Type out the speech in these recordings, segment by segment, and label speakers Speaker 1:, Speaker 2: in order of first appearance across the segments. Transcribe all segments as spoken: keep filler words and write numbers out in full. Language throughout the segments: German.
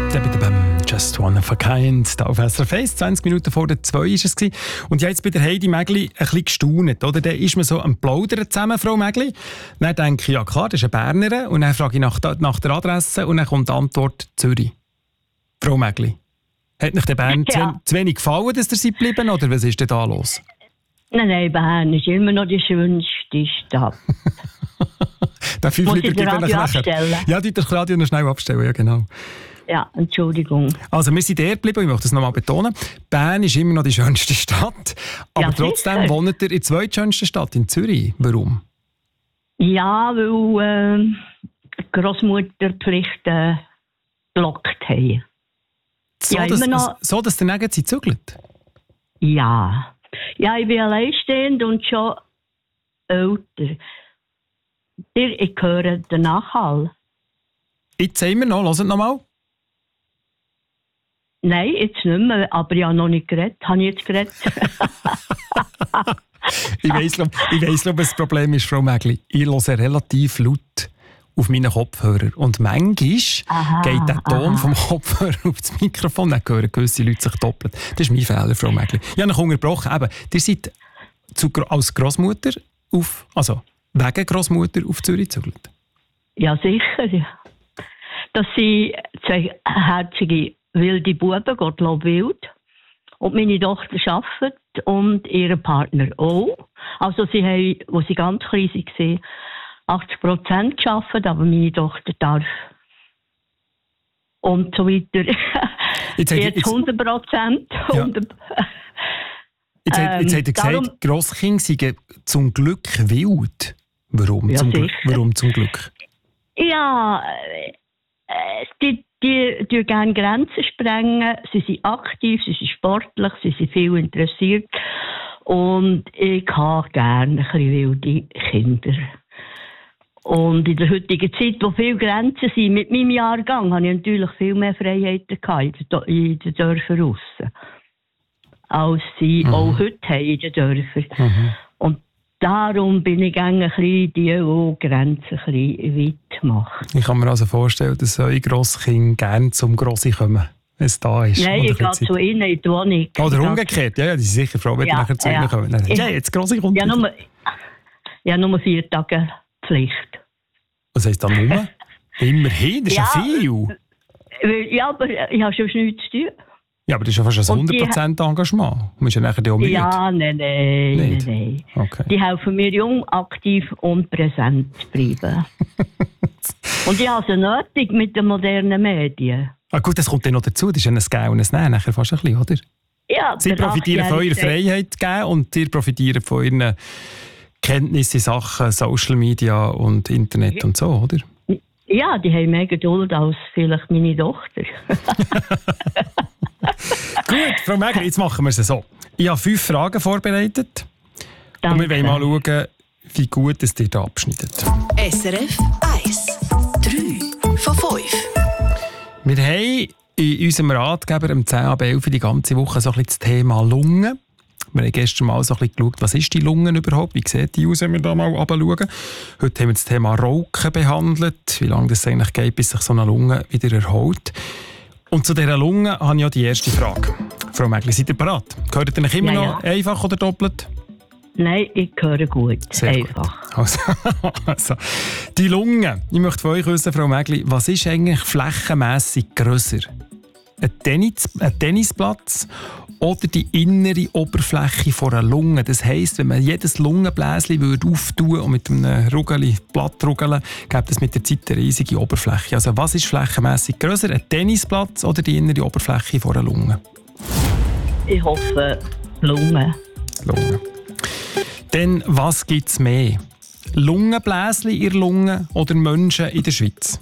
Speaker 1: Just One of a Kind. Da auf S R F eins, zwanzig Minuten vor der zwei war es. Und jetzt bei der Heidi Mägli ein bisschen gestaunt. Oder? Dann ist man so am Plaudern zusammen, Frau Mägli. Dann denke ich, ja klar, das ist eine Bernerin. Und dann frage ich nach, nach der Adresse und dann kommt die Antwort Zürich. Frau Mägli, hat euch der Bern ja. zu, zu wenig gefallen, dass ihr seid geblieben, oder was ist denn da los?
Speaker 2: Nein, nein, Bern ist immer noch die schönste Stadt.
Speaker 1: Da fünf Liter gebe ich nachher. Ja, die das Radio noch schnell abstellen, ja genau.
Speaker 2: Ja, Entschuldigung.
Speaker 1: Also wir sind dort geblieben, ich möchte das nochmal betonen. Bern ist immer noch die schönste Stadt, aber ja, trotzdem sicher. Wohnt ihr in der zweitschönsten Stadt, in Zürich. Warum?
Speaker 2: Ja, weil äh, Grossmutterpflichten gelockt haben.
Speaker 1: So, ja, dass, noch... so dass ihr nirgends zügelt?
Speaker 2: Ja. Ja, ich bin alleinstehend und schon älter. Ich höre den Nachhall.
Speaker 1: Jetzt sehen wir noch, hört noch mal.
Speaker 2: Nein, jetzt nicht mehr, aber ich habe noch nicht geredet. Habe ich jetzt geredet?
Speaker 1: ich weiss, ich weiss, ob das Problem ist, Frau Mägli. Ich höre relativ laut auf meinen Kopfhörer. Und manchmal aha, geht der Ton aha. vom Kopfhörer auf das Mikrofon, dann hören gewisse Leute sich doppelt. Das ist mein Fehler, Frau Mägli. Ich habe noch unterbrochen. Eben, ihr seid zu, als Grossmutter auf, also wegen Grossmutter auf Zürich gezügelt.
Speaker 2: Ja, sicher. Ja. Das sind zwei herzige wilde Buben, Gottlob Wild. Und meine Tochter arbeitet und ihr Partner auch. Also sie haben, als sie ganz klein waren, achtzig Prozent gearbeitet, aber meine Tochter darf. Und so weiter. Jetzt, jetzt hundert Prozent. Ja.
Speaker 1: Jetzt, ähm, jetzt hat er gesagt, darum, Grosskinder seien zum Glück wild. Warum, ja, zum, Glück? Warum zum Glück?
Speaker 2: Ja, äh, die, die, die gerne Grenzen sprengen. Sie sind aktiv, sie sind sportlich, sie sind viel interessiert. Und ich habe gerne ein bisschen wilde Kinder. Und in der heutigen Zeit, wo viele Grenzen sind, mit meinem Jahrgang, habe ich natürlich viel mehr Freiheiten gehabt in den Dörfern draussen, als sie mhm. auch heute haben in den Dörfern. Mhm. Und darum bin ich ein bisschen die Grenzen ein bisschen weit machen.
Speaker 1: Ich kann mir also vorstellen, dass eure Grosskinder gerne zum Grossi kommen, wenn es da ist.
Speaker 2: Nein, ich gehe zu ihnen in die Wohnung.
Speaker 1: Oder umgekehrt, ja, ja, die sind sicher froh, wenn ja, die nachher zu ihnen ja. kommen. Nein, ja, jetzt Grossi kommt.
Speaker 2: Ja, nur, ja, nur vier Tage Pflicht.
Speaker 1: Was heisst das nur? Immerhin, das ist ja, ja
Speaker 2: viel. Ja, aber ich habe schon nichts zu tun.
Speaker 1: Ja, aber das ist ja fast ein hundert Prozent Engagement. Man ist ja nachher auch müde.
Speaker 2: Ja, nein, nein, nein, nein.
Speaker 1: Okay.
Speaker 2: Die helfen mir jung, aktiv und präsent zu bleiben. Und ich habe es nötig mit den modernen Medien.
Speaker 1: Ah gut, das kommt dann noch dazu. Das ist ja ein Gehen und ein Nehmen nachher fast ein bisschen, oder?
Speaker 2: Ja,
Speaker 1: Sie profitieren von eurer Freiheit geben und ihr profitieren von euren Kenntnissen in Sachen Social Media und Internet ja. und so, oder?
Speaker 2: Ja, die haben mehr Geduld als vielleicht meine Tochter.
Speaker 1: Gut, Frau Mägli, jetzt machen wir es so. Ich habe fünf Fragen vorbereitet. Danke. Und wir wollen mal schauen, wie gut es dir da abschneidet.
Speaker 3: S R F eins. drei von fünf.
Speaker 1: Wir haben in unserem Ratgeber am zehn ab elf die ganze Woche so ein bisschen das Thema Lungen. Wir haben gestern mal so ein bisschen geschaut, was ist die Lungen überhaupt, wie sieht die aus, wenn wir da mal runterschauen. Heute haben wir das Thema Rauchen behandelt, wie lange das eigentlich geht, bis sich so eine Lunge wieder erholt. Und zu dieser Lunge habe ich ja die erste Frage. Frau Mägli, seid ihr bereit? Gehört ihr euch immer ja, noch ja. einfach oder doppelt?
Speaker 2: Nein, ich höre gut.
Speaker 1: Sehr
Speaker 2: einfach.
Speaker 1: Gut. Also, also, die Lunge. Ich möchte von euch wissen, Frau Mägli, was ist eigentlich flächenmässig grösser? Ein, Tennis, ein Tennisplatz oder die innere Oberfläche von einer Lunge? Das heisst, wenn man jedes Lungenbläschen auftun würde und mit einem Rugeli, Blatt rugeln, gibt es mit der Zeit eine riesige Oberfläche. Also was ist flächenmässig grösser? Ein Tennisplatz oder die innere Oberfläche von einer Lunge?
Speaker 2: Ich hoffe, Lunge.
Speaker 1: Lunge. Dann, was gibt es mehr? Lungenbläschen in der Lunge oder Menschen in der Schweiz?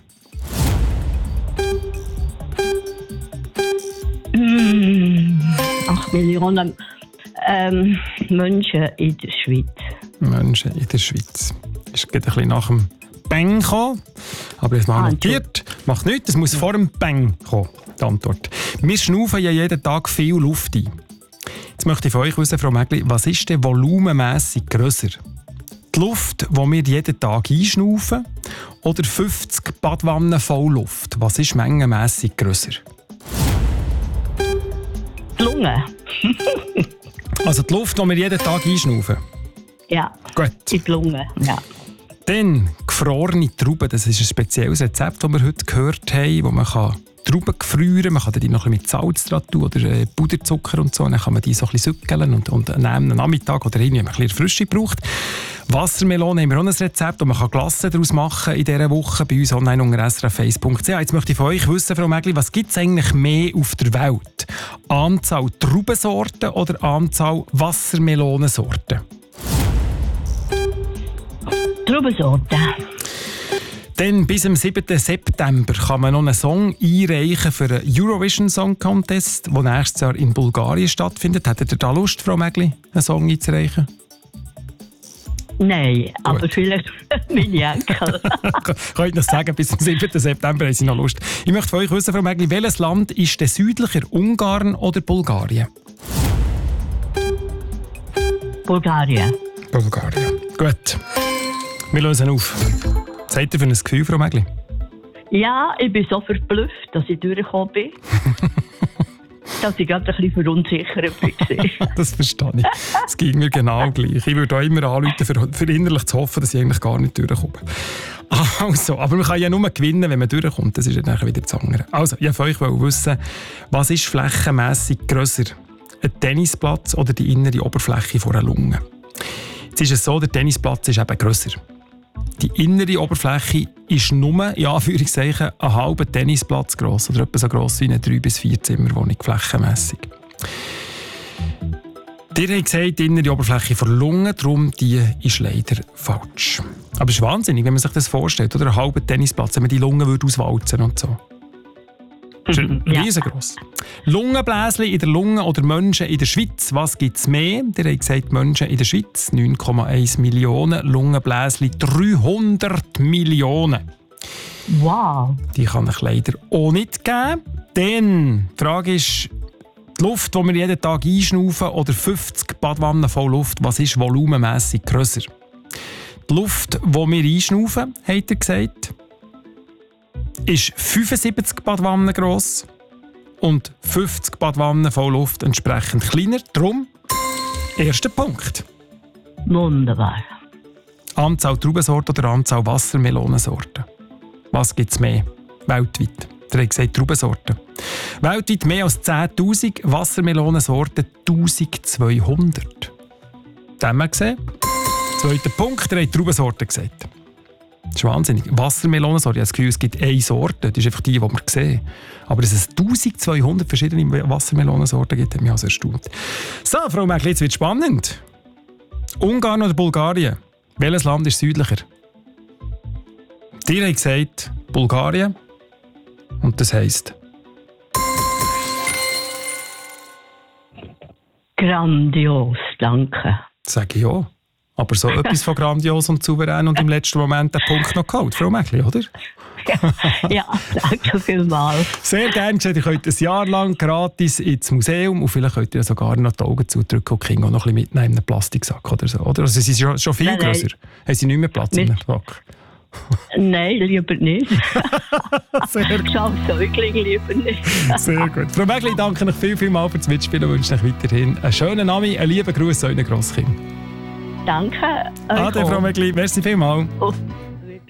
Speaker 2: Mm, acht Millionen ähm, Menschen in der Schweiz.
Speaker 1: Menschen in der Schweiz. Ist gerade ein bisschen nach dem Bang gekommen. Aber jetzt mal ah, notiert. Macht nichts, es muss vor dem Bang kommen, die Antwort. Wir schnaufen ja jeden Tag viel Luft ein. Jetzt möchte ich von euch wissen, Frau Mägli, was ist denn volumenmässig grösser? Die Luft, die wir jeden Tag einschnaufen, oder fünfzig Badwannen voll Luft? Was ist mengenmässig grösser?
Speaker 2: Die Lunge.
Speaker 1: Also die Luft, die wir jeden Tag einschnaufen.
Speaker 2: Ja,
Speaker 1: Gut.
Speaker 2: in die Lunge, ja.
Speaker 1: Dann gefrorene Trauben. Das ist ein spezielles Rezept, das wir heute gehört haben, wo man kann Trauben gefrieren, man kann die noch ein bisschen mit Salz dran tun oder äh, Puderzucker und so. Dann kann man die so ein bisschen sückeln und, und am Nachmittag oder irgendwie, wenn man ein bisschen Frische braucht. Wassermelone haben wir auch ein Rezept, wo man kann Glasse daraus machen in dieser Woche bei uns online unter s r f eins punkt c h. Jetzt möchte ich von euch wissen, Frau Mägli, was gibt es eigentlich mehr auf der Welt? Anzahl Traubensorten oder Anzahl Wassermelonensorten?
Speaker 2: Traubensorten.
Speaker 1: Dann bis am siebten September kann man noch einen Song einreichen für einen Eurovision Song Contest, der nächstes Jahr in Bulgarien stattfindet. Hättet ihr da Lust, Frau Mägli, einen Song einzureichen?
Speaker 2: Nein, aber vielleicht meine Enkel.
Speaker 1: Könnt ihr noch sagen, bis zum siebten September haben Sie noch Lust. Ich möchte von euch wissen, Frau Mägli, welches Land ist denn südlicher, Ungarn oder Bulgarien?
Speaker 2: Bulgarien.
Speaker 1: Bulgarien. Gut. Wir lösen auf. Was habt ihr für ein Gefühl, Frau Mägli?
Speaker 2: Ja, ich bin so verblüfft, dass ich durchgekommen bin. Dass ich gerade ein bisschen verunsichert war.
Speaker 1: Das verstehe ich. Es ging mir genau gleich. Ich würde auch immer anrufen, für, für innerlich zu hoffen, dass ich eigentlich gar nicht durchkomme. Also, aber man kann ja nur gewinnen, wenn man durchkommt. Das ist ja dann wieder das andere. Also, ich wollte euch wissen, was ist flächenmässig grösser? Ein Tennisplatz oder die innere Oberfläche von einer Lunge? Jetzt ist es so, der Tennisplatz ist eben grösser. Die innere Oberfläche ist nur, in Anführungszeichen, ein halber Tennisplatz gross oder etwa so gross wie eine drei bis vier Zimmerwohnung, flächenmässig. Ihr habt gesagt, die innere Oberfläche der Lunge, darum die ist leider falsch. Aber es ist wahnsinnig, wenn man sich das vorstellt, oder ein halber Tennisplatz, wenn man die Lunge würde auswalzen und so. Das ist
Speaker 2: Ja.
Speaker 1: riesengroß. Lungenbläschen in der Lunge oder Menschen in der Schweiz. Was gibt es mehr? Ihr habt gesagt, Menschen in der Schweiz neun Komma eins Millionen, Lungenbläschen dreihundert Millionen.
Speaker 2: Wow.
Speaker 1: Die kann ich leider auch nicht geben. Denn die Frage ist, die Luft, die wir jeden Tag einschnaufen, oder fünfzig Badwannen voll Luft, was ist volumenmässig grösser? Die Luft, die wir einschnaufen, hat er gesagt, ist fünfundsiebzig Badwannen gross und fünfzig Badwannen voll Luft entsprechend kleiner. Darum, erster Punkt.
Speaker 2: Wunderbar.
Speaker 1: Anzahl Traubensorten oder Anzahl Wassermelonensorten? Was gibt es mehr weltweit? Der hat gesagt Traubensorten. Weltweit mehr als zehntausend, Wassermelonensorten eintausendzweihundert. Das haben wir gesehen. Zweiter Punkt, der hat Traubensorten gesagt. Das ist wahnsinnig. Wassermelonensorte, ich habe das Gefühl, es gibt eine Sorte, das ist einfach die, die wir sehen. Aber dass es eintausendzweihundert verschiedene Wassermelonensorten gibt, hat mich also erstaunt. So, Frau Mägli, jetzt wird es spannend. Ungarn oder Bulgarien? Welches Land ist südlicher? Ihr habt gesagt Bulgarien. Und das heisst?
Speaker 2: Grandios, danke.
Speaker 1: Das sage ich auch. Aber so etwas von grandios und souverän und im letzten Moment den Punkt noch geholt. Frau Mägli, oder?
Speaker 2: Ja, danke vielmals.
Speaker 1: Sehr gerne. Ihr könnt ein Jahr lang gratis ins Museum und vielleicht könnt ihr sogar noch die Augen zudrücken und Kinder noch ein bisschen mitnehmen in einen Plastiksack oder so. Oder? Also sie sind schon, schon viel
Speaker 2: Nein, nein.
Speaker 1: grösser. Haben sie nicht mehr Platz
Speaker 2: Nicht.
Speaker 1: in einem Sack?
Speaker 2: Nein, lieber nicht.
Speaker 1: Sehr gut.
Speaker 2: Schau Säugling lieber nicht.
Speaker 1: Sehr gut. Frau Mägli, danke euch viel, viel mal fürs Mitspielen und wünsche euch weiterhin einen schönen Abend, einen lieben Gruß an euren Grosskind.
Speaker 2: Danke. euch
Speaker 1: Ade, Frau
Speaker 2: auch.
Speaker 1: Mägli. Merci vielmals.
Speaker 2: Oh.